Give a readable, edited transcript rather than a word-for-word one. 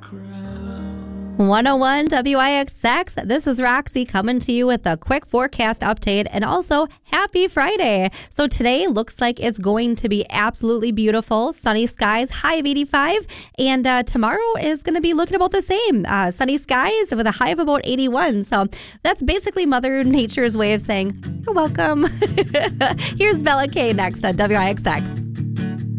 101 WIXX. This is Roxy coming to you with a quick forecast update and also happy Friday. So today looks like it's going to be absolutely beautiful. Sunny skies, high of 85. And tomorrow is going to be looking about the same. Sunny skies with a high of about 81. So that's basically Mother Nature's way of saying, you're welcome. Here's Bella K next on WIXX.